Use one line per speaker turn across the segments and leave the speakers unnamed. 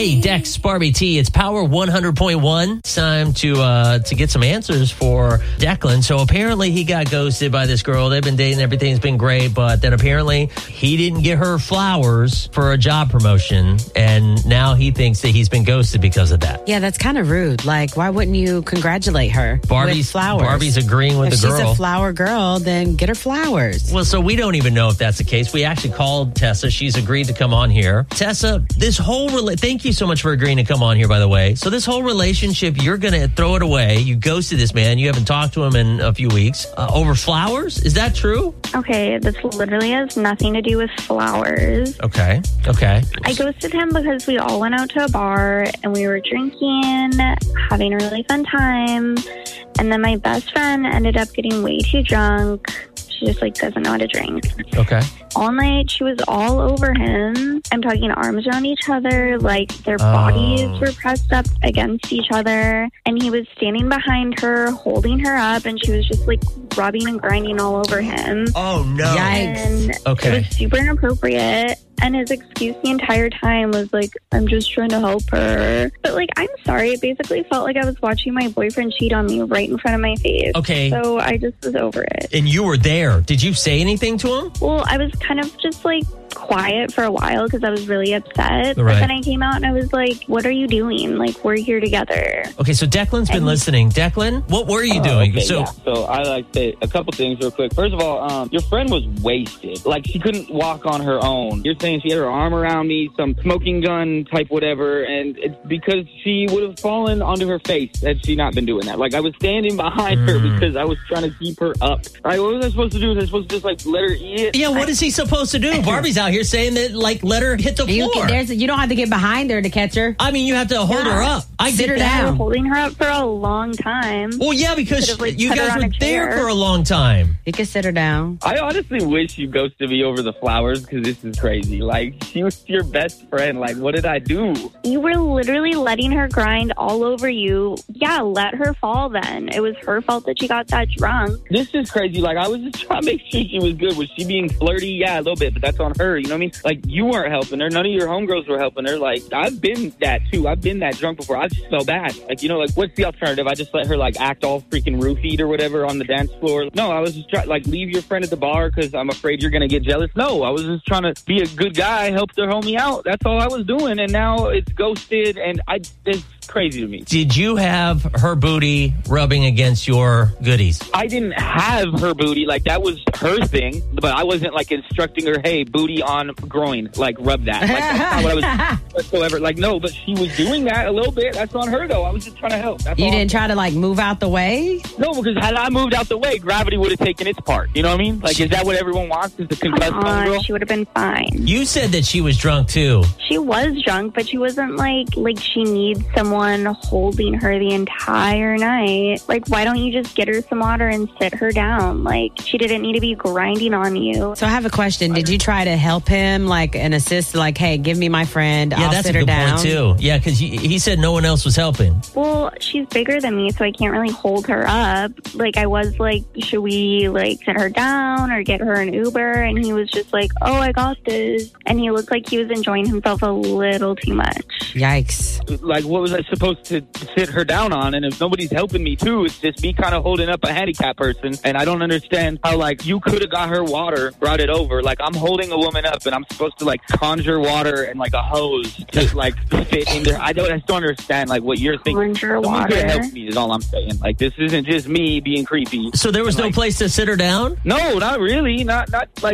Hey, Dex, Barbie T, it's Power 100.1. It's time to get some answers for Declan. So apparently he got ghosted by this girl. They've been dating, everything's been great, but then apparently he didn't get her flowers for a job promotion, and now he thinks that he's been ghosted because of that.
Yeah, that's kind of rude. Like, why wouldn't you congratulate her with flowers?
Barbie's agreeing with
if
the girl.
If she's a flower girl, then get her flowers.
Well, so we don't even know if that's the case. We actually called Tessa. She's agreed to come on here. Tessa, this whole thank you so much for agreeing to come on here, by the way. So this whole relationship, you're going to throw it away. You ghosted this man. You haven't talked to him in a few weeks over flowers. Is that true?
Okay, this literally has nothing to do with flowers.
Okay.
I ghosted him because we all went out to a bar and we were drinking, having a really fun time. And then my best friend ended up getting way too drunk. She just doesn't know how to drink.
Okay.
All night, she was all over him. I'm talking arms around each other, like their bodies were pressed up against each other. And he was standing behind her, holding her up, and she was just rubbing and grinding all over him.
Oh, no.
Yikes.
And
okay.
It was super inappropriate. And his excuse the entire time was I'm just trying to help her. But I'm sorry. It basically felt like I was watching my boyfriend cheat on me right in front of my face.
Okay.
So I just was over it.
And you were there. Did you say anything to him?
Well, I was kind of just quiet for a while because I was really upset.
Right.
But then I came out and I was like, what are you doing? We're here together.
Okay, so Declan's been listening. Declan, what were you doing?
Okay, so I like to say a couple things real quick. First of all, your friend was wasted. She couldn't walk on her own. You're saying she had her arm around me, some smoking gun type whatever, and it's because she would have fallen onto her face had she not been doing that. I was standing behind her because I was trying to keep her up. What was I supposed to do? Was I supposed to just let her eat it?
Yeah, what is he supposed to do? Barbie's out here saying that let her hit the floor.
You don't have to get behind her to catch her.
I mean, you have to hold her up. I
Sit
get
her
that.
down.
Holding her up for a long time.
Well, yeah, because you
put her
guys
on
were
a
there
chair.
for a long time.
You can sit her down.
I honestly wish you ghosted me over the flowers because this is crazy. She was your best friend. What did I do?
You were literally letting her grind all over you. Yeah, let her fall then. It was her fault that she got that drunk.
This is crazy. I was just trying to make sure she was good. Was she being flirty? Yeah, a little bit, but that's on her. You know what I mean? You weren't helping her. None of your homegirls were helping her. I've been that too. I've been that drunk before. I just felt bad. What's the alternative? I just let her act all freaking roofied or whatever on the dance floor. No, I was just trying leave your friend at the bar because I'm afraid you're gonna get jealous. No, I was just trying to be a good guy, help their homie out. That's all I was doing, and now it's ghosted, and it's crazy to me.
Did you have her booty rubbing against your goodies?
I didn't have her booty. That was her thing, but I wasn't instructing her, hey, booty on groin, rub that. That's not what I was whatsoever. No, but she was doing that a little bit. That's on her, though. I was just trying to help. That's
you
all.
Didn't try to move out the way?
No, because had I moved out the way, gravity would have taken its part. You know what I mean? Is that what everyone wants? Is the concussed homegirl?
She would have been fine.
You said that she was drunk, too.
She was drunk, but she wasn't like she needs someone holding her the entire night. Why don't you just get her some water and sit her down? She didn't need to be grinding on you.
So I have a question. Did you try to help him, and assist, hey, give me my friend,
Yeah,
I'll
that's
sit
a
her
good
down?
point, too. Yeah, because he said no one else was helping.
Well, she's bigger than me, so I can't really hold her up. I was should we, sit her down or get her an Uber? And he was just oh, I got this. And he looked like he was enjoying himself a little too much.
Yikes.
What was I supposed to sit her down on? And if nobody's helping me, too, it's just me kind of holding up a handicapped person. And I don't understand how, you could have got her water, brought it over. I'm holding a woman up, and I'm supposed to, conjure water and, a hose to, fit in there. I just don't understand, what you're thinking.
Conjure
Someone
water.
could help me is all I'm saying. This isn't just me being creepy.
So there was no place to sit her down?
No, not really. Not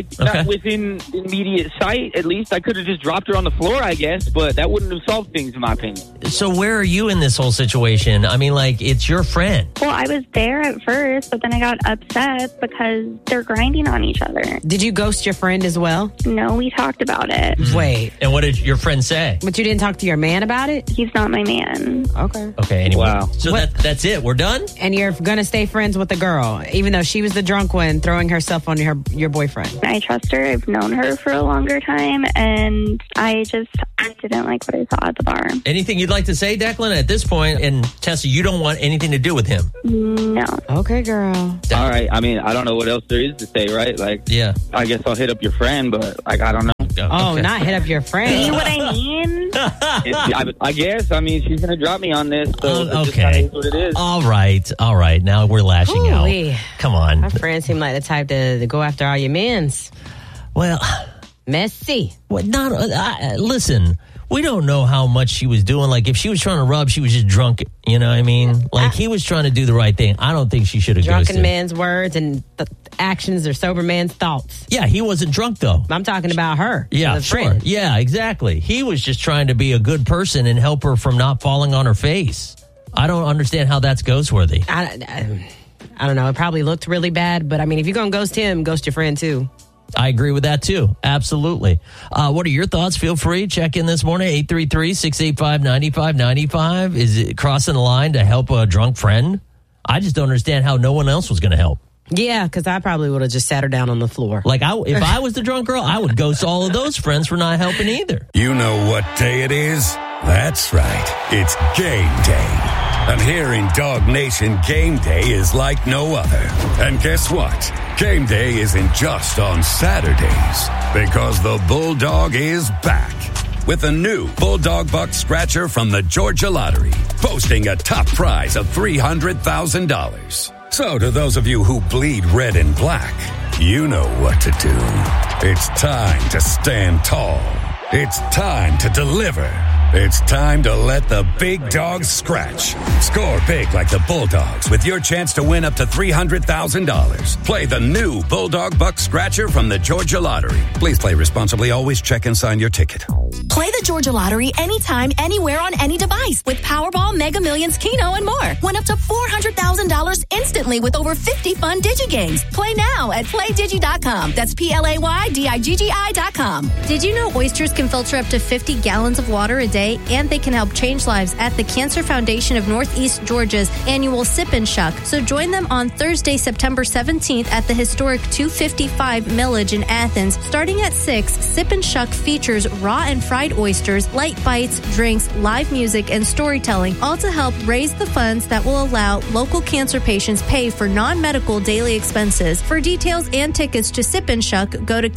within immediate sight, at least. I could have just dropped her on the floor, I guess, but that wouldn't have solved things, in my opinion.
So where are you in this whole situation? I mean, it's your friend.
Well, I was there at first, but then I got upset because they're grinding on each other.
Did you ghost your friend as well?
No, we talked about it.
Wait.
And what did your friend say?
But you didn't talk to your man about it?
He's not my man.
Okay.
Okay, anyway.
Wow.
So that's it. We're done?
And you're going to stay friends with the girl, even though she was the drunk one throwing herself on your boyfriend.
I trust her. I've known her for a longer time, and I just didn't like what I saw at the bar.
Anything you'd like to say, Declan, at this point? And Tessa, you don't want anything to do with him?
No.
Okay, girl.
All right. I mean, I don't know what else there is to say, right?
Yeah.
I guess I'll hit up your friend, but I don't know.
Oh,
Okay.
not hit up your friend.
See what I mean?
I guess. I mean, she's going to drop me on this. So
okay.
Just kinda is what it is.
All right. Now we're lashing
Ooh-wee.
out. Come on.
My friends seem like the type to go after all your mens.
Well,
Messy.
listen. We don't know how much she was doing. Like, if she was trying to rub, she was just drunk. You know what I mean? Like, he was trying to do the right thing. I don't think she should have ghosted.
Drunken man's words and actions are sober man's thoughts.
Yeah, he wasn't drunk, though.
I'm talking about her.
Yeah,
the
sure.
friend.
Yeah, exactly. He was just trying to be a good person and help her from not falling on her face. I don't understand how that's ghost-worthy.
I don't know. It probably looked really bad, but I mean, if you're going to ghost him, ghost your friend too.
I agree with that, too. Absolutely. What are your thoughts? Feel free. Check in this morning, 833-685-9595. Is it crossing the line to help a drunk friend? I just don't understand how no one else was going to help.
Yeah, because I probably would have just sat her down on the floor.
Like, if I was the drunk girl, I would ghost all of those friends for not helping either.
You know what day it is? That's right. It's game day. And here in Dog Nation, game day is like no other. And guess what? Game day isn't just on Saturdays, because the Bulldog is back with a new Bulldog Buck Scratcher from the Georgia Lottery, boasting a top prize of $300,000. So to those of you who bleed red and black, you know what to do. It's time to stand tall. It's time to deliver. It's time to let the big dogs scratch. Score big like the Bulldogs with your chance to win up to $300,000. Play the new Bulldog Buck Scratcher from the Georgia Lottery. Please play responsibly. Always check and sign your ticket.
Play the Georgia Lottery anytime, anywhere on any device with Powerball, Mega Millions, Keno, and more. Win up to $400,000 instantly with over 50 fun DigiGames. Play now at PlayDigi.com. That's PlayDigi.com.
Did you know oysters can filter up to 50 gallons of water a day, and they can help change lives at the Cancer Foundation of Northeast Georgia's annual Sip and Shuck? So join them on Thursday, September 17th at the historic 255 Millage in Athens. Starting at 6, Sip and Shuck features raw and fried oysters, light bites, drinks, live music, and storytelling, all to help raise the funds that will allow local cancer patients pay for non-medical daily expenses. For details and tickets to Sip and Shuck, go to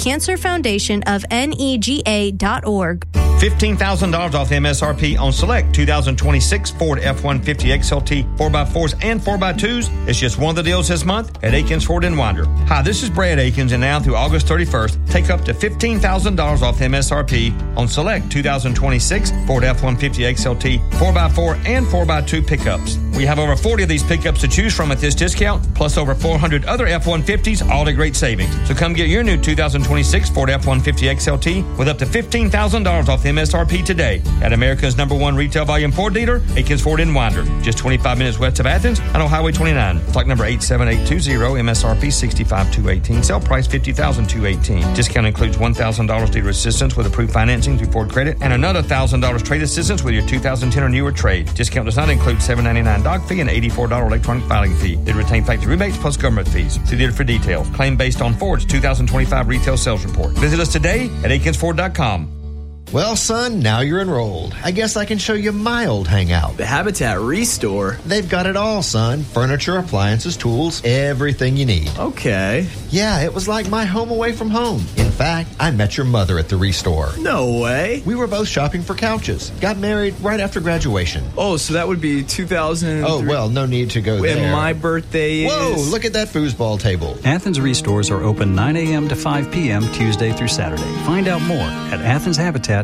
cancerfoundationofnega.org.
$15,000 off MSRP on select 2026 Ford F-150 XLT 4x4s and 4x2s. It's just one of the deals this month at Akins Ford in Winder. Hi, this is Brad Akins, and now through August 31st, take up to $15,000 off MSRP on select 2026 Ford F-150 XLT 4x4 and 4x2 pickups. We have over 40 of these pickups to choose from at this discount, plus over 400 other F-150s, all at great savings. So come get your new 2026 Ford F-150 XLT with up to $15,000 off MSRP today at America's #1 retail volume Ford dealer, Akins Ford in Winder, just 25 minutes west of Athens and on Highway 29. Stock number 87820, MSRP $65,218, sale price $50,218. Discount includes $1,000 dealer assistance with approved financing through Ford Credit and another $1,000 trade assistance with your 2010 or newer trade. Discount does not include $7.99 doc fee and $84 electronic filing fee. They retain factory rebates plus government fees. See dealer for details. Claim based on Ford's 2025 retail sales report. Visit us today at AkinsFord.com.
Well, son, now you're enrolled. I guess I can show you my old hangout.
The Habitat Restore?
They've got it all, son. Furniture, appliances, tools, everything you need.
Okay.
Yeah, it was like my home away from home. In fact, I met your mother at the Restore.
No way.
We were both shopping for couches. Got married right after graduation.
Oh, so that would be 2003.
Oh, well, no need to go there.
And my birthday is...
Whoa, look at that foosball table.
Athens Restores are open 9 a.m. to 5 p.m. Tuesday through Saturday. Find out more at athenshabitat.com.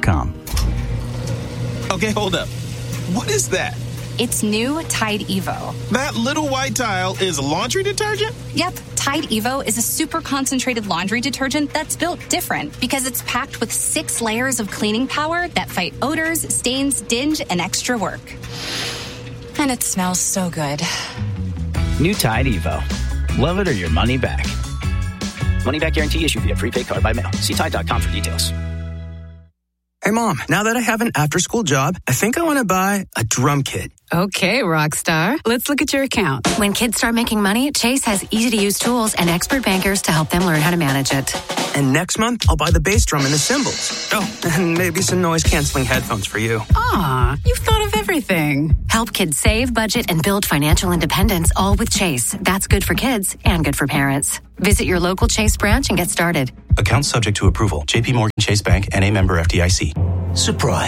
Okay, hold up. What is that?
It's new Tide Evo.
That little white tile is laundry detergent?
Yep, Tide Evo is a super concentrated laundry detergent that's built different because it's packed with 6 layers of cleaning power that fight odors, stains, dinge, and extra work. And it smells so good.
New Tide Evo. Love it or your money back. Money back guarantee issued via prepaid card by mail. See Tide.com for details.
Hey, Mom, now that I have an after-school job, I think I want to buy a drum kit.
Okay, Rockstar. Let's look at your account.
When kids start making money, Chase has easy-to-use tools and expert bankers to help them learn how to manage it.
And next month, I'll buy the bass drum and the cymbals. Oh, and maybe some noise-canceling headphones for you.
Aw, you've thought of everything.
Help kids save, budget, and build financial independence, all with Chase. That's good for kids and good for parents. Visit your local Chase branch and get started.
Account subject to approval. JP Morgan Chase Bank, N.A. member FDIC.
Surprise.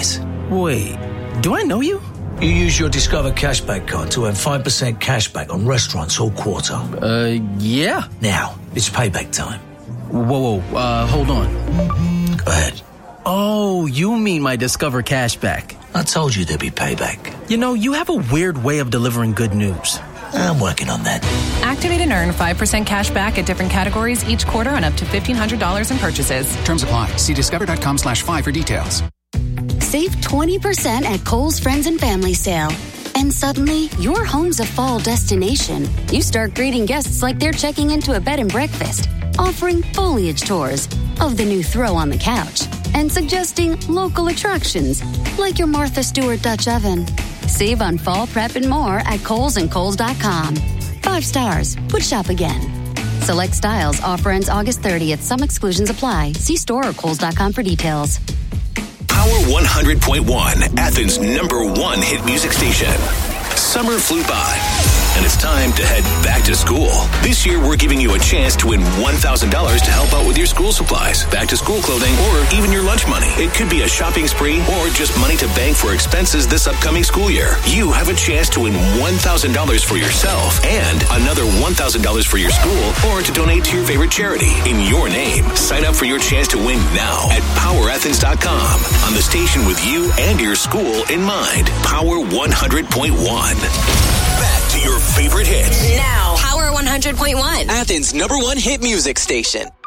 Wait, do I know you?
You use your Discover Cashback card to earn 5% cashback on restaurants all quarter.
Yeah.
Now, it's payback time.
Whoa, hold on.
Go ahead.
Oh, you mean my Discover Cashback.
I told you there'd be payback.
You know, you have a weird way of delivering good news.
I'm working on that.
Activate and earn 5% cash back at different categories each quarter on up to $1,500 in purchases.
Terms apply. See discover.com/5 for details.
Save 20% at Kohl's Friends and Family Sale. And suddenly, your home's a fall destination. You start greeting guests like they're checking into a bed and breakfast, offering foliage tours of the new throw on the couch, and suggesting local attractions like your Martha Stewart Dutch oven. Save on fall prep and more at Kohl's and Kohl's.com. 5 stars. Would shop again. Select styles. Offer ends August 30th. Some exclusions apply. See store or Kohl's.com for details.
Power 100.1, Athens' #1 hit music station. Summer flew by, and it's time to head back to school. This year, we're giving you a chance to win $1,000 to help out with your school supplies, back to school clothing, or even your lunch money. It could be a shopping spree or just money to bank for expenses this upcoming school year. You have a chance to win $1,000 for yourself and another $1,000 for your school or to donate to your favorite charity in your name. Sign up for your chance to win now at powerathens.com on the station with you and your school in mind. Power 100.1. Back to your favorite hits.
Now, Power 100.1.
Athens' #1 hit music station.